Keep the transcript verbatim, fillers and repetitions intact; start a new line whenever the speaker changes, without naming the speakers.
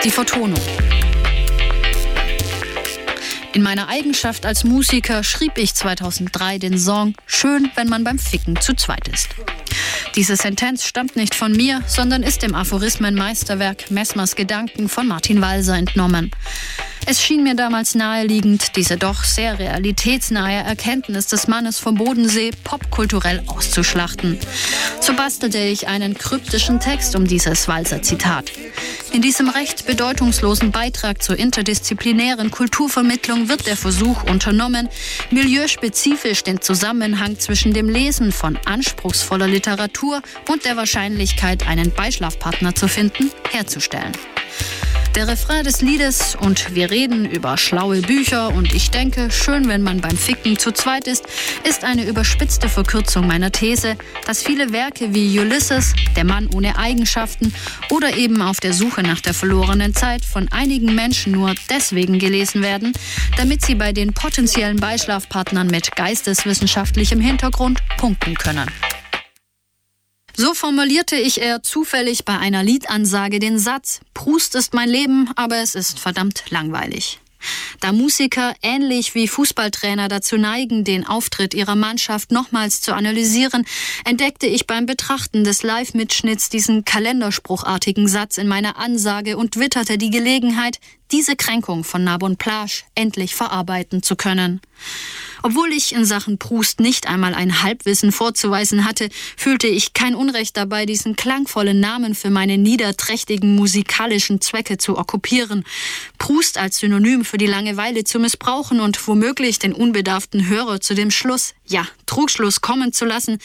Die Vertonung. In meiner Eigenschaft als Musiker schrieb ich zweitausenddrei den Song »Schön, wenn man beim Ficken zu zweit ist«. Diese Sentenz stammt nicht von mir, sondern ist dem Aphorismenmeisterwerk Messmers Gedanken von Martin Walser entnommen. Es schien mir damals naheliegend, diese doch sehr realitätsnahe Erkenntnis des Mannes vom Bodensee popkulturell auszuschlachten. So bastelte ich einen kryptischen Text um dieses Walser-Zitat. In diesem recht bedeutungslosen Beitrag zur interdisziplinären Kulturvermittlung wird der Versuch unternommen, milieuspezifisch den Zusammenhang zwischen dem Lesen von anspruchsvoller Literatur und der Wahrscheinlichkeit, einen Beischlafpartner zu finden, herzustellen. Der Refrain des Liedes »Und wir reden über schlaue Bücher und ich denke, schön, wenn man beim Ficken zu zweit ist«, ist eine überspitzte Verkürzung meiner These, dass viele Werke wie Ulysses, Der Mann ohne Eigenschaften oder eben Auf der Suche nach der verlorenen Zeit von einigen Menschen nur deswegen gelesen werden, damit sie bei den potenziellen Beischlafpartnern mit geisteswissenschaftlichem Hintergrund punkten können. So formulierte ich eher zufällig bei einer Liedansage den Satz »Proust ist mein Leben, aber es ist verdammt langweilig«. Da Musiker ähnlich wie Fußballtrainer dazu neigen, den Auftritt ihrer Mannschaft nochmals zu analysieren, entdeckte ich beim Betrachten des Live-Mitschnitts diesen kalenderspruchartigen Satz in meiner Ansage und witterte die Gelegenheit, diese Kränkung von Narbonne Plage endlich verarbeiten zu können. Obwohl ich in Sachen Proust nicht einmal ein Halbwissen vorzuweisen hatte, fühlte ich kein Unrecht dabei, diesen klangvollen Namen für meine niederträchtigen musikalischen Zwecke zu okkupieren, Proust als Synonym für die Langeweile zu missbrauchen und womöglich den unbedarften Hörer zu dem Schluss, ja, Trugschluss kommen zu lassen,